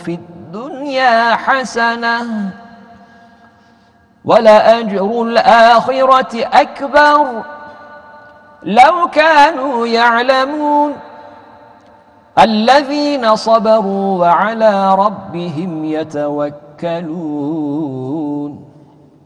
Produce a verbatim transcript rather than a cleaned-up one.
في الدنيا حسنة ولأجر الآخرة أكبر لو كانوا يعلمون الذين صبروا وعلى ربهم يتوكلون